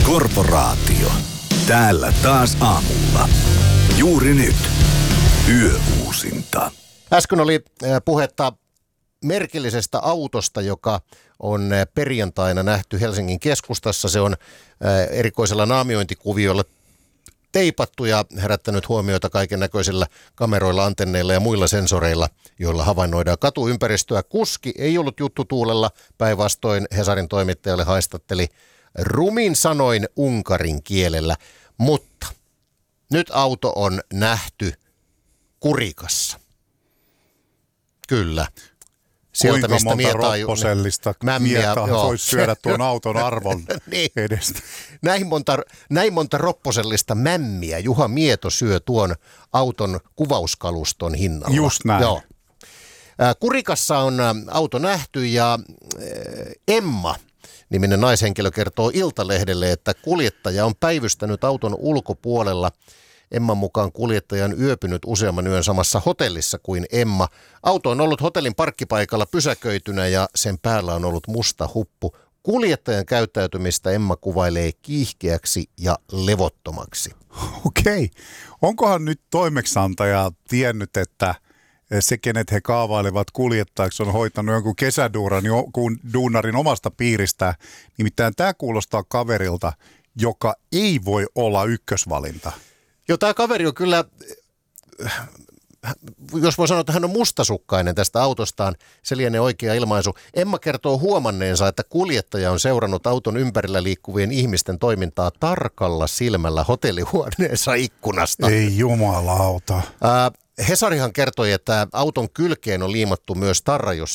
Korporaatio. Täällä taas aamulla. Juuri nyt. Yöuusinta. Äsken oli puhetta merkillisestä autosta, joka on perjantaina nähty Helsingin keskustassa. Se on erikoisella naamiointikuviolla teipattu ja herättänyt huomiota kaiken näköisillä kameroilla, antenneilla ja muilla sensoreilla, joilla havainnoidaan katuympäristöä. Kuski ei ollut juttutuulella, päinvastoin Hesarin toimittajalle haistatteli rumin sanoin unkarin kielellä, mutta nyt auto on nähty Kurikassa. Kyllä. Sieltä, kuinka monta ropposellista miekkaa voisi syödä tuon auton arvon niin. edestä? Näin monta ropposellista mämmiä Juha Mieto syö tuon auton kuvauskaluston hinnalla. Just näin. Joo. Kurikassa on auto nähty ja Emma niminen naishenkilö kertoo Iltalehdelle, että kuljettaja on päivystänyt auton ulkopuolella. Emman mukaan kuljettaja on yöpynyt useamman yön samassa hotellissa kuin Emma. Auto on ollut hotellin parkkipaikalla pysäköitynä ja sen päällä on ollut musta huppu. Kuljettajan käyttäytymistä Emma kuvailee kiihkeäksi ja levottomaksi. Okei. Onkohan nyt toimeksiantaja tiennyt, että se, kenet he kaavailevat kuljettajaksi, on hoitanut jonkun kesäduunarin omasta piiristä. Nimittäin tämä kuulostaa kaverilta, joka ei voi olla ykkösvalinta. Joo, tämä kaveri on kyllä, jos voi sanoa, että hän on mustasukkainen tästä autostaan, se lienee oikea ilmaisu. Emma kertoo huomanneensa, että kuljettaja on seurannut auton ympärillä liikkuvien ihmisten toimintaa tarkalla silmällä hotellihuoneensa ikkunasta. Ei jumalauta. Hesarihan kertoi, että auton kylkeen on liimattu myös tarra, jossa